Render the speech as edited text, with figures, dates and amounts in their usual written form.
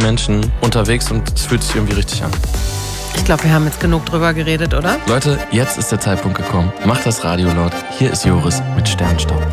Menschen unterwegs und es fühlt sich irgendwie richtig an. Ich glaube, wir haben jetzt genug drüber geredet, oder? Leute, jetzt ist der Zeitpunkt gekommen. Macht das Radio laut. Hier ist Joris mit Sternstaub.